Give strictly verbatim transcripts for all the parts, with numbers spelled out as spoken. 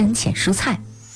深浅蔬菜。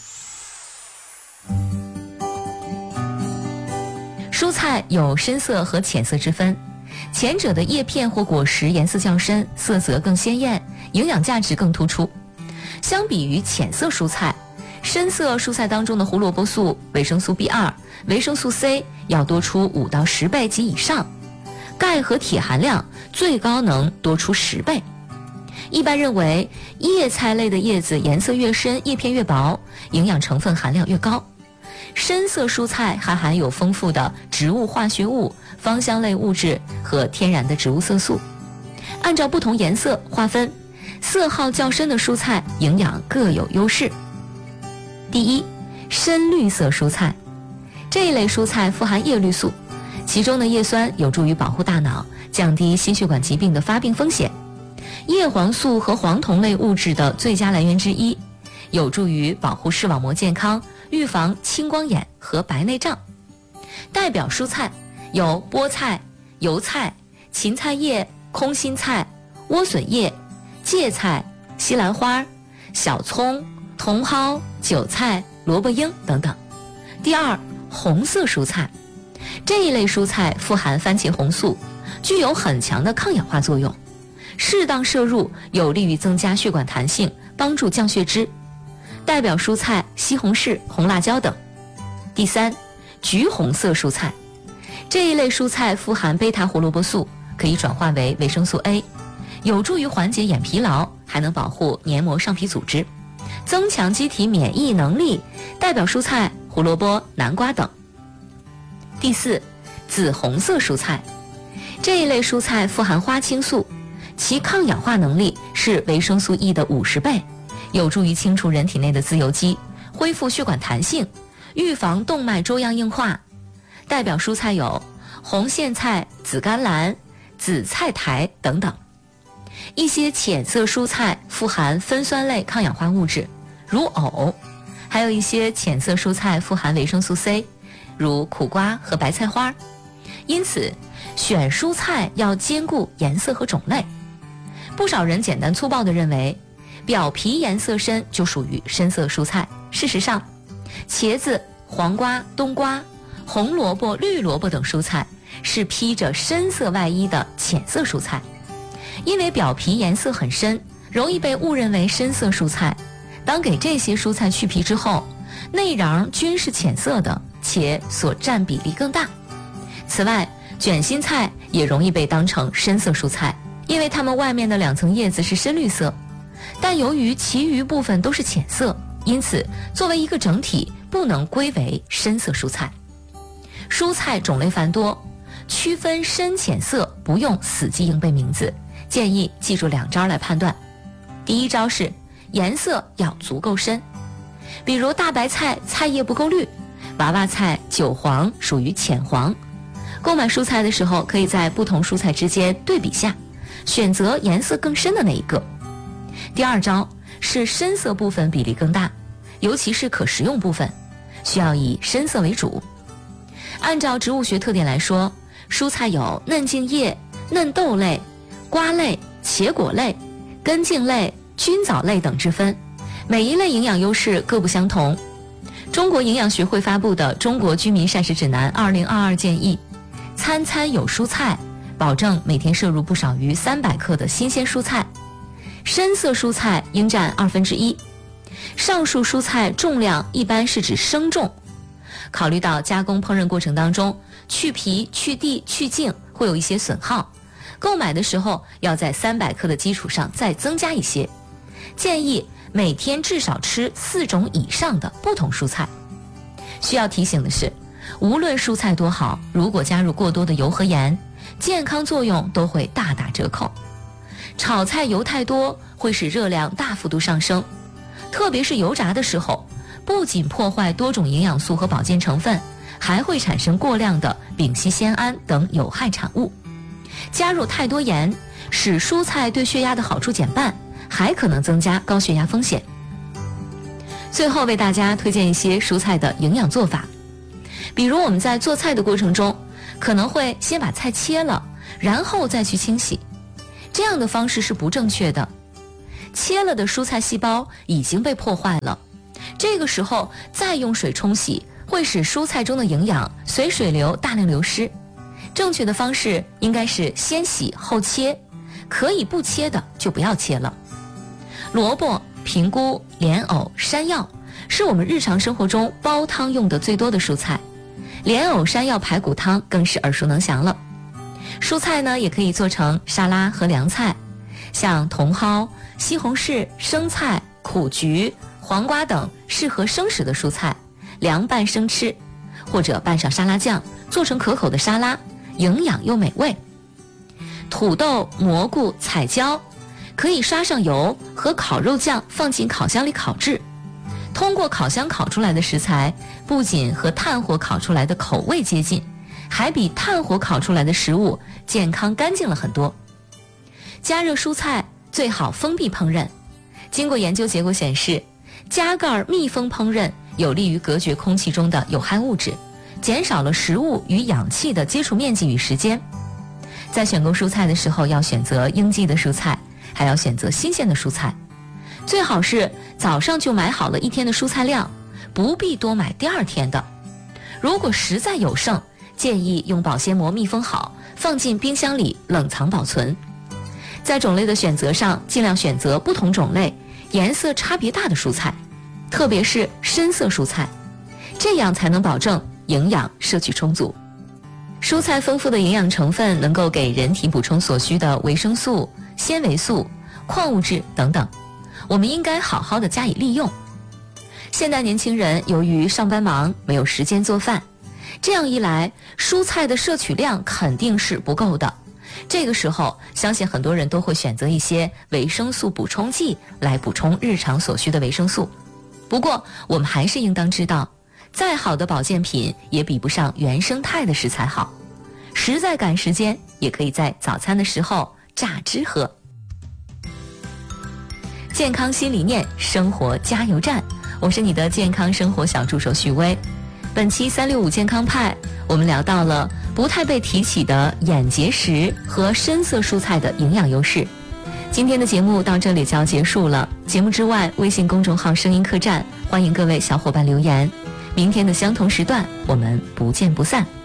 蔬菜有深色和浅色之分，前者的叶片或果实颜色较深，色泽更鲜艳，营养价值更突出。相比于浅色蔬菜，深色蔬菜当中的胡萝卜素、维生素 B 二、维生素 C 要多出五到十倍及以上，钙和铁含量最高能多出十倍。一般认为，叶菜类的叶子颜色越深，叶片越薄，营养成分含量越高。深色蔬菜还含有丰富的植物化学物、芳香类物质和天然的植物色素。按照不同颜色划分，色号较深的蔬菜营养各有优势。第一，深绿色蔬菜，这一类蔬菜富含叶绿素，其中的叶酸有助于保护大脑，降低心血管疾病的发病风险。叶黄素和黄酮类物质的最佳来源之一，有助于保护视网膜健康，预防青光眼和白内障。代表蔬菜有菠菜、油菜、芹菜叶、空心菜、莴笋叶、芥菜、西兰花、小葱、茼蒿、韭菜、萝卜缨等等。第二，红色蔬菜，这一类蔬菜富含番茄红素，具有很强的抗氧化作用，适当摄入有利于增加血管弹性，帮助降血脂。代表蔬菜西红柿、红辣椒等。第三，橘红色蔬菜，这一类蔬菜富含贝塔胡萝卜素，可以转化为维生素 A， 有助于缓解眼疲劳，还能保护黏膜上皮组织，增强机体免疫能力。代表蔬菜胡萝卜、南瓜等。第四，紫红色蔬菜，这一类蔬菜富含花青素，其抗氧化能力是维生素 E 的五十倍，有助于清除人体内的自由基，恢复血管弹性，预防动脉粥样硬化。代表蔬菜有红苋菜、紫甘蓝、紫菜苔等等。一些浅色蔬菜富含酚酸类抗氧化物质，如藕，还有一些浅色蔬菜富含维生素 C， 如苦瓜和白菜花。因此，选蔬菜要兼顾颜色和种类。不少人简单粗暴地认为，表皮颜色深就属于深色蔬菜。事实上，茄子、黄瓜、冬瓜、红萝卜、绿萝卜等蔬菜是披着深色外衣的浅色蔬菜。因为表皮颜色很深，容易被误认为深色蔬菜。当给这些蔬菜去皮之后，内瓤均是浅色的，且所占比例更大。此外，卷心菜也容易被当成深色蔬菜，因为它们外面的两层叶子是深绿色，但由于其余部分都是浅色，因此作为一个整体不能归为深色蔬菜。蔬菜种类繁多，区分深浅色不用死记硬背名字，建议记住两招来判断。第一招是颜色要足够深，比如大白菜菜叶不够绿，娃娃菜韭黄属于浅黄。购买蔬菜的时候，可以在不同蔬菜之间对比下，选择颜色更深的那一个。第二招是深色部分比例更大，尤其是可食用部分，需要以深色为主。按照植物学特点来说，蔬菜有嫩茎叶、嫩豆类、瓜类、茄果类、根茎类、菌藻类等之分，每一类营养优势各不相同。中国营养学会发布的《中国居民膳食指南二零二二》建议，餐餐有蔬菜，保证每天摄入不少于三百克的新鲜蔬菜，深色蔬菜应占二分之一。上述蔬菜重量一般是指生重，考虑到加工烹饪过程当中去皮、去蒂、去茎会有一些损耗，购买的时候要在三百克的基础上再增加一些。建议每天至少吃四种以上的不同蔬菜。需要提醒的是，无论蔬菜多好，如果加入过多的油和盐，健康作用都会大打折扣。炒菜油太多会使热量大幅度上升，特别是油炸的时候，不仅破坏多种营养素和保健成分，还会产生过量的丙烯酰胺等有害产物。加入太多盐，使蔬菜对血压的好处减半，还可能增加高血压风险。最后为大家推荐一些蔬菜的营养做法，比如我们在做菜的过程中，可能会先把菜切了，然后再去清洗，这样的方式是不正确的。 切了的蔬菜细胞已经被破坏了，这个时候再用水冲洗，会使蔬菜中的营养随水流大量流失。正确的方式应该是先洗后切，可以不切的就不要切了。萝卜、平菇、莲藕、山药是我们日常生活中煲汤用的最多的蔬菜，莲藕山药排骨汤更是耳熟能详了。蔬菜呢，也可以做成沙拉和凉菜，像茼蒿、西红柿、生菜、苦菊、黄瓜等适合生食的蔬菜，凉拌生吃，或者拌上沙拉酱，做成可口的沙拉，营养又美味。土豆、蘑菇、彩椒可以刷上油和烤肉酱，放进烤箱里烤制。通过烤箱烤出来的食材，不仅和炭火烤出来的口味接近，还比炭火烤出来的食物健康干净了很多。加热蔬菜最好封闭烹饪，经过研究结果显示，加盖密封烹饪有利于隔绝空气中的有害物质，减少了食物与氧气的接触面积与时间。在选购蔬菜的时候，要选择应季的蔬菜，还要选择新鲜的蔬菜，最好是早上就买好了一天的蔬菜量，不必多买第二天的。如果实在有剩，建议用保鲜膜密封好，放进冰箱里冷藏保存。在种类的选择上，尽量选择不同种类、颜色差别大的蔬菜，特别是深色蔬菜，这样才能保证营养摄取充足。蔬菜丰富的营养成分能够给人体补充所需的维生素、纤维素、矿物质等等，我们应该好好的加以利用。现代年轻人由于上班忙，没有时间做饭，这样一来，蔬菜的摄取量肯定是不够的。这个时候，相信很多人都会选择一些维生素补充剂来补充日常所需的维生素。不过，我们还是应当知道，再好的保健品也比不上原生态的食材好。实在赶时间，也可以在早餐的时候榨汁喝。健康新理念，生活加油站，我是你的健康生活小助手许巍。本期三六五健康派，我们聊到了不太被提起的眼结石和深色蔬菜的营养优势。今天的节目到这里就要结束了。节目之外，微信公众号声音客栈，欢迎各位小伙伴留言。明天的相同时段，我们不见不散。